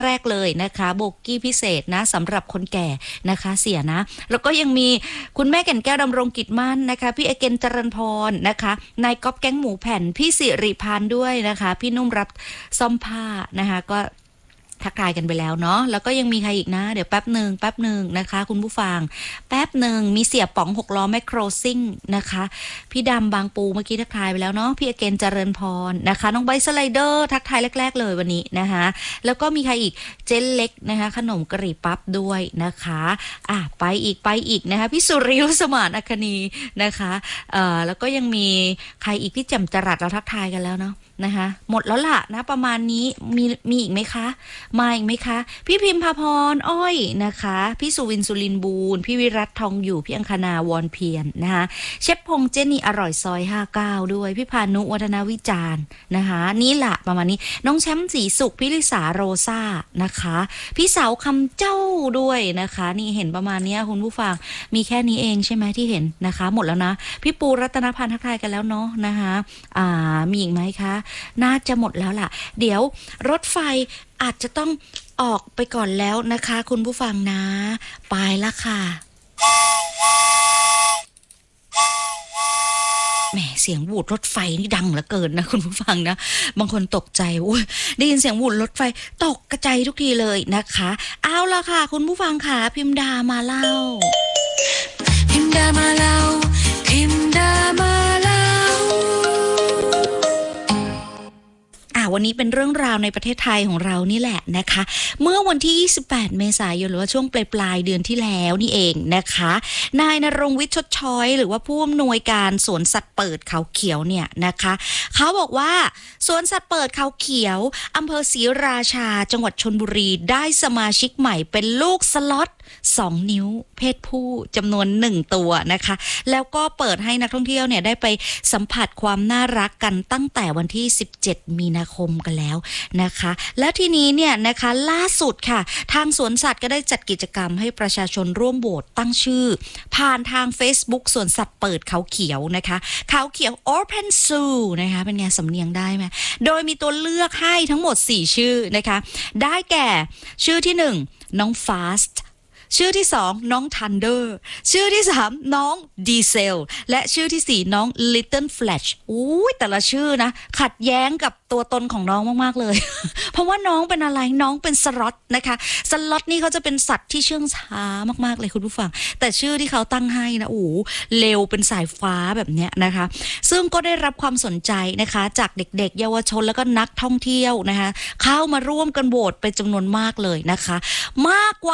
แรกเลยนะคะโบกี้พิเศษนะสำหรับคนแก่นะคะเสียนะแล้วก็ยังมีคุณแม่แก่นแก้วดำรงกิจมั่นนะคะพี่เอเกนเจริญพรนะคะนายก๊อฟแก๊งหมูแผ่นพี่สิริพันธ์ด้วยนะคะพี่นุ่มรับซ่อมผ้านะคะก็ทักทายกันไปแล้วเนาะแล้วก็ยังมีใครอีกนะเดี๋ยวแป๊บหนึ่งนะคะคุณผู้ฟังแป๊บหนึ่งมีเสียป๋อง6ล้อแมคโครซิ่งนะคะพี่ดำบางปูเมื่อกี้ทักทายไปแล้วเนาะพี่เอเกนเจริญพรนะคะน้องใบสไลเดอร์ทักทายแรกๆเลยวันนี้นะคะแล้วก็มีใครอีกเจนเล็กนะคะขนมกะหรี่ปั๊บด้วยนะคะไปอีกนะคะพี่สุริยุสมานอัคนีนะคะแล้วก็ยังมีใครอีกพี่แจ่มจรัสเราทักทายกันแล้วเนาะนะคะหมดแล้วล่ะนะประมาณนี้มีอีกไหมคะมาอีกไหมคะพี่พิมพาพรอ้อยนะคะพี่สุวินสุรินบูรณ์พี่วิรัตทองอยู่พี่อังคณาวรเพียรนะคะเชฟพงษ์เจนี่อร่อยซอย59ด้วยพี่พานุวัฒนวิจารณ์นะคะนี่แหละประมาณนี้น้องแชมป์สีสุขพี่ลิสาโรซ่านะคะพี่สาวคำเจ้าด้วยนะคะนี่เห็นประมาณนี้คุณผู้ฟังมีแค่นี้เองใช่ไหมที่เห็นนะคะหมดแล้วนะพี่ปูรัตนพันธ์ทักทายกันแล้วเนาะนะคะมีอีกไหมคะน่าจะหมดแล้วล่ะเดี๋ยวรถไฟอาจจะต้องออกไปก่อนแล้วนะคะคุณผู้ฟังนะไปละค่ะแหมเสียงวูดรถไฟนี่ดังเหลือเกินนะคุณผู้ฟังนะบางคนตกใจโอ้ยได้ยินเสียงวูดรถไฟตกกระจายทุกทีเลยนะคะเอาละค่ะคุณผู้ฟังค่ะพิมดามาเล่าพิมดามาเล่าพิมดามาเล่าวันนี้เป็นเรื่องราวในประเทศไทยของเรานี่แหละนะคะเมื่อวันที่28เมษายนหรือว่าช่วงปลายเดือนที่แล้วนี่เองนะคะนายณรงค์วิทย์ชดช้อยหรือว่าผู้อำนวยการสวนสัตว์เปิดเขาเขียวเนี่ยนะคะเขาบอกว่าสวนสัตว์เปิดเขาเขียวอำเภอศรีราชาจังหวัดชลบุรีได้สมาชิกใหม่เป็นลูกสล็อต2 นิ้วเพศผู้จำนวน1ตัวนะคะแล้วก็เปิดให้นักท่องเที่ยวเนี่ยได้ไปสัมผัสความน่ารักกันตั้งแต่วันที่17มีนาคมกันแล้วนะคะแล้วทีนี้เนี่ยนะคะล่าสุดค่ะทางสวนสัตว์ก็ได้จัดกิจกรรมให้ประชาชนร่วมโหวตตั้งชื่อผ่านทาง Facebook สวนสัตว์เปิดเขาเขียวนะคะเขาเขียว Open Zoo นะคะเป็นไงสำเนียงได้ไหมโดยมีตัวเลือกให้ทั้งหมด4ชื่อนะคะได้แก่ชื่อที่1น้อง Fastชื่อที่2น้อง Thunder ชื่อที่3น้อง Diesel และชื่อที่4น้อง Little Flash แต่ละชื่อนะขัดแย้งกับตัวตนของน้องมากๆเลย เพราะว่าน้องเป็นอะไรน้องเป็นสล็อตนะคะสล็อตนี่เขาจะเป็นสัตว์ที่เชื่องช้ามากๆเลยคุณผู้ฟังแต่ชื่อที่เขาตั้งให้นะเร็วเป็นสายฟ้าแบบเนี้ยนะคะซึ่งก็ได้รับความสนใจนะคะจากเด็กๆเยาวชนแล้วก็นักท่องเที่ยวนะคะเข้ามาร่วมกันโหวตเป็นจำนวนมากเลยนะคะมากกว่า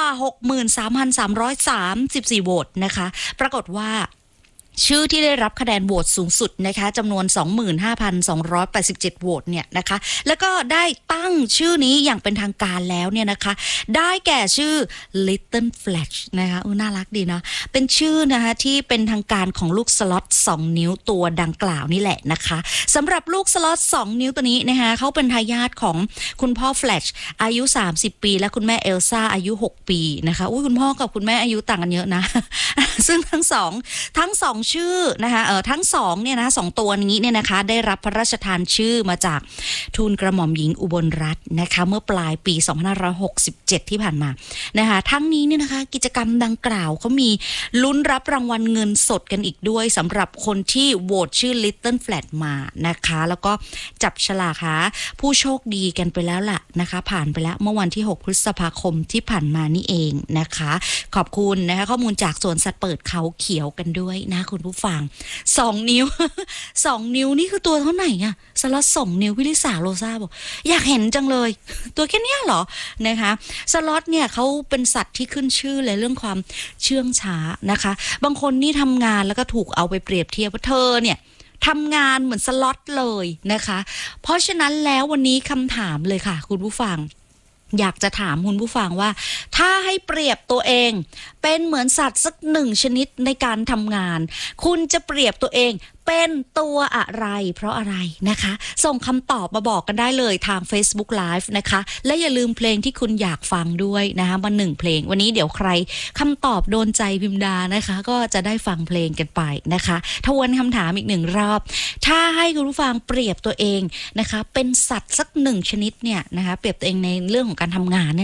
63,334 โหวตนะคะปรากฏว่าชื่อที่ได้รับคะแนนโหวตสูงสุดนะคะจำนวน 25,287 โหวตเนี่ยนะคะแล้วก็ได้ตั้งชื่อนี้อย่างเป็นทางการแล้วเนี่ยนะคะได้แก่ชื่อ Little Flash นะคะน่ารักดีนะเป็นชื่อนะคะที่เป็นทางการของลูกสล็อต2นิ้วตัวดังกล่าวนี่แหละนะคะสำหรับลูกสล็อต2นิ้วตัวนี้นะคะเขาเป็นทายาทของคุณพ่อ Flash อายุ30 ปีและคุณแม่เอลซ่าอายุ6 ปีนะคะคุณพ่อกับคุณแม่อายุต่างกันเยอะนะ ซึ่งทั้งสองชื่อนะคะทั้ง2เนี่ยนะ2ตัวนี้เนี่ยนะคะได้รับพระราชทานชื่อมาจากทูลกระหม่อมหญิงอุบลรัตน์นะคะเมื่อปลายปี2567ที่ผ่านมานะคะทั้งนี้เนี่ยนะคะกิจกรรมดังกล่าวเขามีลุ้นรับรางวัลเงินสดกันอีกด้วยสำหรับคนที่โหวตชื่อ Little Flat มานะคะแล้วก็จับฉลากหาผู้โชคดีกันไปแล้วล่ะนะคะผ่านไปแล้วเมื่อวันที่6พฤษภาคมที่ผ่านมานี่เองนะคะขอบคุณนะคะข้อมูลจากสวนสัตว์เปิดเขาเขียวกันด้วยนะคุณผู้ฟัง2 นิ้ว 2 นิ้วนี่คือตัวเท่าไหร่อะสล็อต2 นิ้วพี่ลิสาโรซ่าบอกอยากเห็นจังเลยตัวแค่นี้เหรอนะคะสล็อตเนี่ยเขาเป็นสัตว์ที่ขึ้นชื่อเลยเรื่องความเชื่องช้านะคะบางคนนี่ทำงานแล้วก็ถูกเอาไปเปรียบเทียบว่าเธอเนี่ยทำงานเหมือนสล็อตเลยนะคะเพราะฉะนั้นแล้ววันนี้คำถามเลยค่ะคุณผู้ฟังอยากจะถามคุณผู้ฟังว่าถ้าให้เปรียบตัวเองเป็นเหมือนสัตว์สัก1 ชนิดในการทำงานคุณจะเปรียบตัวเองเป็นตัวอะไรเพราะอะไรนะคะส่งคำตอบมาบอกกันได้เลยทาง Facebook Live นะคะและอย่าลืมเพลงที่คุณอยากฟังด้วยนะคะมา1 เพลงวันนี้เดี๋ยวใครคำตอบโดนใจพิมดานะคะก็จะได้ฟังเพลงกันไปนะคะทวนคำถามอีก1 รอบถ้าให้คุณผู้ฟังเปรียบตัวเองนะคะเป็นสัตว์สัก1 ชนิดเนี่ยนะคะเปรียบตัวเองในเรื่องของการทำงานเนี่ย